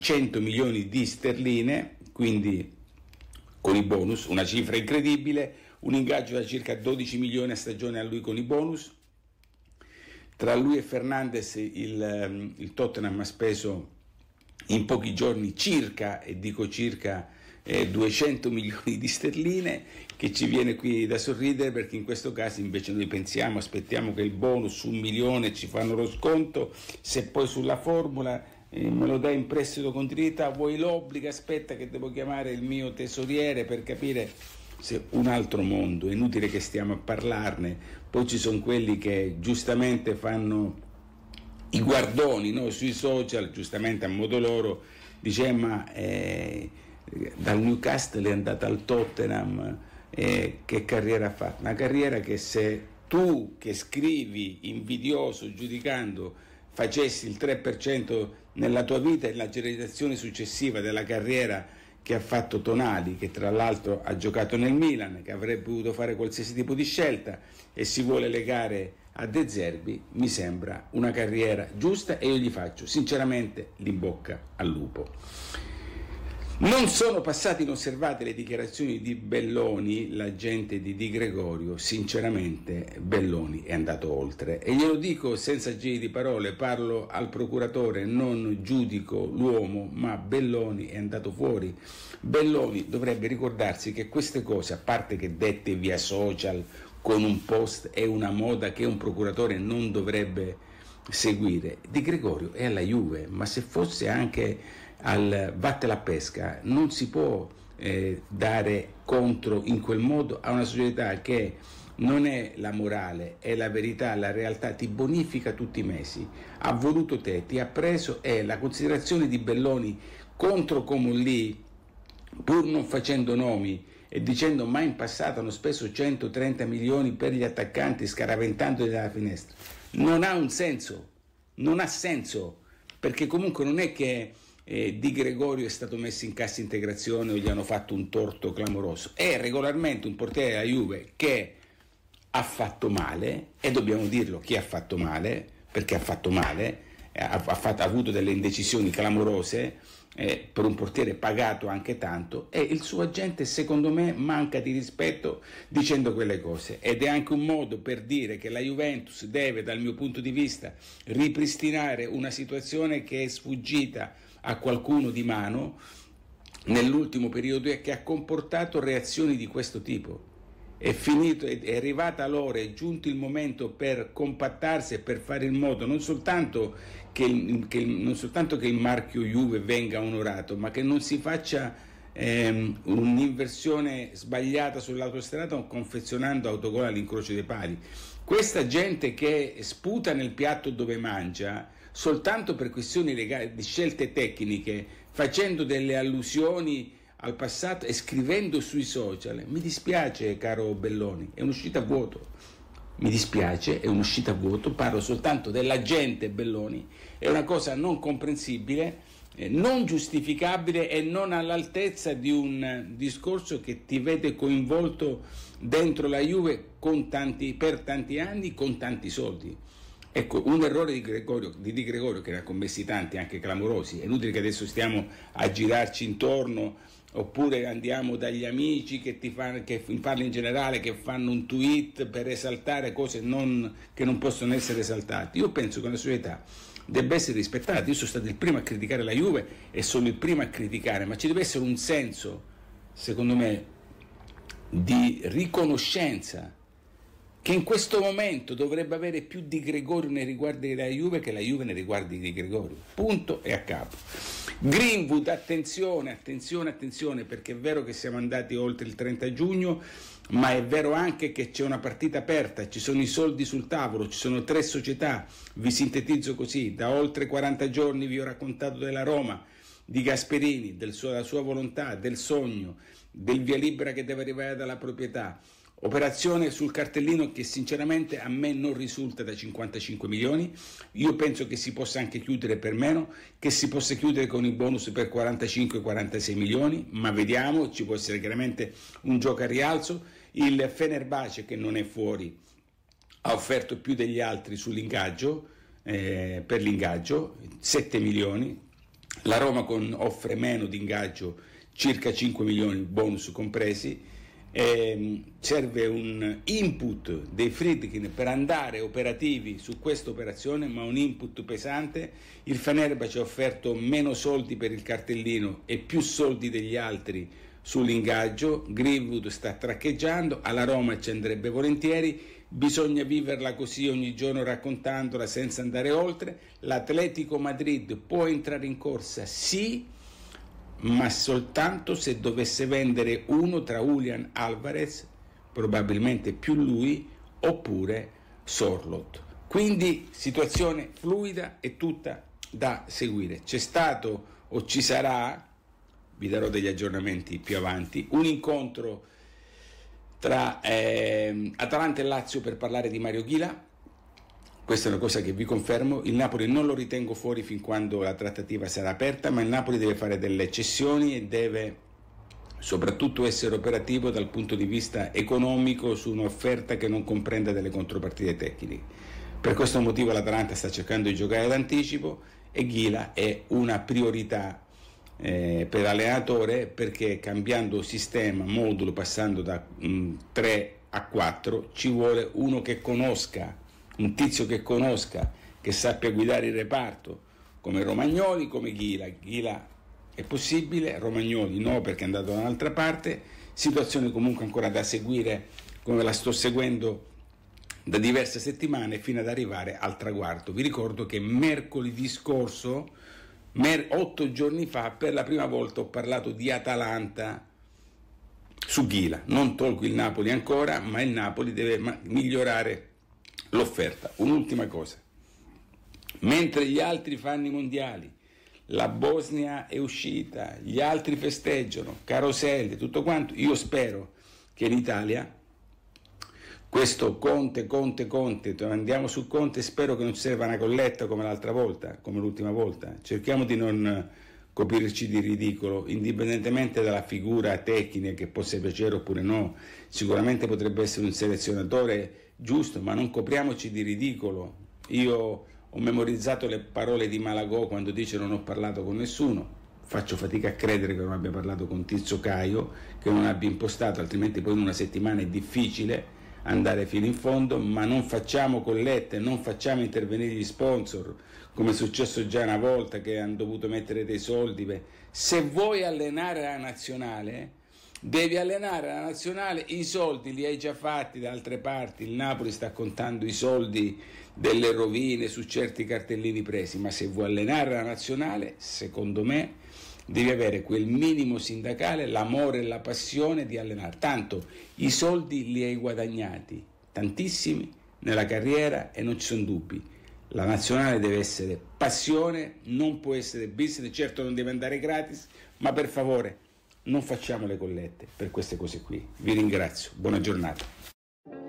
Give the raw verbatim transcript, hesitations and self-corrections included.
cento milioni di sterline, quindi con i bonus, una cifra incredibile, un ingaggio da circa dodici milioni a stagione a lui con i bonus. Tra lui e Fernandes il, il Tottenham ha speso in pochi giorni circa, e dico circa, eh, duecento milioni di sterline, che ci viene qui da sorridere, perché in questo caso invece noi pensiamo, aspettiamo che il bonus su un milione ci fanno lo sconto, se poi sulla formula eh, me lo dai in prestito con diritto, vuoi l'obbligo, aspetta che devo chiamare il mio tesoriere per capire. Se un altro mondo, è inutile che stiamo a parlarne. Poi ci sono quelli che giustamente fanno i guardoni, no? Sui social, giustamente a modo loro, dice ma eh, dal Newcastle è andata al Tottenham, eh, che carriera ha fatto? Una carriera che se tu che scrivi invidioso, giudicando, facessi il tre per cento nella tua vita e la generazione successiva della carriera che ha fatto Tonali, che tra l'altro ha giocato nel Milan, che avrebbe potuto fare qualsiasi tipo di scelta, e si vuole legare a De Zerbi, mi sembra una carriera giusta e io gli faccio sinceramente l'in bocca al lupo. Non sono passate inosservate le dichiarazioni di Belloni, l'agente di Di Gregorio. Sinceramente Belloni è andato oltre, e glielo dico senza giri di parole, parlo al procuratore, non giudico l'uomo, ma Belloni è andato fuori. Belloni dovrebbe ricordarsi che queste cose, a parte che dette via social con un post, è una moda che un procuratore non dovrebbe seguire. Di Gregorio è alla Juve, ma se fosse anche al Vatte la Pesca non si può eh, dare contro in quel modo a una società che non è la morale, è la verità, la realtà, ti bonifica tutti i mesi, ha voluto te, ti ha preso, e la considerazione di Belloni contro Comolli, pur non facendo nomi e dicendo ma in passato hanno speso centotrenta milioni per gli attaccanti scaraventandoli dalla finestra, non ha un senso, non ha senso, perché comunque non è che Eh, Di Gregorio è stato messo in cassa integrazione o gli hanno fatto un torto clamoroso, è regolarmente un portiere della Juve che ha fatto male, e dobbiamo dirlo chi ha fatto male, perché ha fatto male, ha, ha, fatto, ha avuto delle indecisioni clamorose, eh, per un portiere pagato anche tanto, e il suo agente secondo me manca di rispetto dicendo quelle cose, ed è anche un modo per dire che la Juventus deve, dal mio punto di vista, ripristinare una situazione che è sfuggita a qualcuno di mano nell'ultimo periodo e che ha comportato reazioni di questo tipo. È finito, è arrivata l'ora, è giunto il momento per compattarsi e per fare in modo non soltanto che il, che il, non soltanto che il marchio Juve venga onorato, ma che non si faccia ehm, un'inversione sbagliata sull'autostrada o confezionando autogol all'incrocio dei pali. Questa gente che sputa nel piatto dove mangia soltanto per questioni legali, di scelte tecniche, facendo delle allusioni al passato e scrivendo sui social, mi dispiace caro Belloni, è un'uscita a vuoto, mi dispiace, è un'uscita a vuoto, parlo soltanto dell'agente Belloni, è una cosa non comprensibile, eh, non giustificabile e non all'altezza di un discorso che ti vede coinvolto dentro la Juve con tanti, per tanti anni, con tanti soldi. Ecco, un errore di, Gregorio, di Di Gregorio, che ne ha commessi tanti, anche clamorosi, è inutile che adesso stiamo a girarci intorno, oppure andiamo dagli amici che ti fanno, che parli in generale, che fanno un tweet per esaltare cose non, che non possono essere esaltate. Io penso che una società debba essere rispettata. Io sono stato il primo a criticare la Juve e sono il primo a criticare, ma ci deve essere un senso, secondo me, di riconoscenza, che in questo momento dovrebbe avere più Di Gregorio nei riguardi della Juve che la Juve nei riguardi di Gregorio, punto e a capo. Greenwood, attenzione, attenzione, attenzione, perché è vero che siamo andati oltre il trenta giugno, ma è vero anche che c'è una partita aperta, ci sono i soldi sul tavolo, ci sono tre società, vi sintetizzo così: da oltre quaranta giorni vi ho raccontato della Roma, di Gasperini, del suo, della sua volontà, del sogno, del via libera che deve arrivare dalla proprietà. Operazione sul cartellino che sinceramente a me non risulta da cinquantacinque milioni, io penso che si possa anche chiudere per meno, che si possa chiudere con i bonus per quarantacinque quarantasei milioni, ma vediamo, ci può essere chiaramente un gioco a rialzo. Il Fenerbahce, che non è fuori, ha offerto più degli altri sull'ingaggio, eh, per l'ingaggio, sette milioni, La Roma con, offre meno di ingaggio, circa cinque milioni, bonus compresi. Eh, serve un input dei Friedkin per andare operativi su questa operazione, ma un input pesante. Il Fenerbahce ha offerto meno soldi per il cartellino e più soldi degli altri sull'ingaggio. Greenwood sta traccheggiando, alla Roma ci andrebbe volentieri, bisogna viverla così ogni giorno, raccontandola senza andare oltre. L'Atletico Madrid può entrare in corsa, sì, ma soltanto se dovesse vendere uno tra Julian Alvarez, probabilmente più lui, oppure Sorloth. Quindi situazione fluida e tutta da seguire. C'è stato o ci sarà, vi darò degli aggiornamenti più avanti, un incontro tra eh, Atalanta e Lazio per parlare di Mario Ghila. Questa è una cosa che vi confermo. Il Napoli non lo ritengo fuori fin quando la trattativa sarà aperta, ma il Napoli deve fare delle cessioni e deve soprattutto essere operativo dal punto di vista economico su un'offerta che non comprenda delle contropartite tecniche. Per questo motivo l'Atalanta sta cercando di giocare d'anticipo e Ghila è una priorità eh, per l'allenatore, perché cambiando sistema, modulo, passando da mh, tre a quattro, ci vuole uno che conosca, un tizio che conosca, che sappia guidare il reparto, come Romagnoli, come Ghila. Ghila è possibile, Romagnoli no, perché è andato da un'altra parte. Situazione comunque ancora da seguire, come la sto seguendo da diverse settimane, fino ad arrivare al traguardo. Vi ricordo che mercoledì scorso, mer- otto giorni fa, per la prima volta ho parlato di Atalanta su Ghila. Non tolgo il Napoli ancora, ma il Napoli deve ma- migliorare l'offerta. Un'ultima cosa: mentre gli altri fanno i mondiali, la Bosnia è uscita, gli altri festeggiano, caroselli, tutto quanto, io spero che in Italia questo Conte, Conte, Conte, andiamo su Conte, spero che non serva una colletta come l'altra volta, come l'ultima volta. Cerchiamo di non coprirci di ridicolo, indipendentemente dalla figura tecnica che possa piacere oppure no. Sicuramente potrebbe essere un selezionatore giusto, ma non copriamoci di ridicolo. Io ho memorizzato le parole di Malagò quando dice non ho parlato con nessuno. Faccio fatica a credere che non abbia parlato con Tizio Caio, che non abbia impostato, altrimenti poi in una settimana è difficile andare fino in fondo. Ma non facciamo collette, non facciamo intervenire gli sponsor, come è successo già una volta che hanno dovuto mettere dei soldi. Beh, se vuoi allenare la nazionale, devi allenare la nazionale, i soldi li hai già fatti da altre parti. Il Napoli sta contando i soldi delle rovine su certi cartellini presi, ma se vuoi allenare la nazionale, secondo me devi avere quel minimo sindacale, l'amore e la passione di allenare. Tanto i soldi li hai guadagnati, tantissimi, nella carriera, e non ci sono dubbi. La nazionale deve essere passione, non può essere business. Certo non deve andare gratis, ma per favore non facciamo le collette per queste cose qui. Vi ringrazio, buona giornata.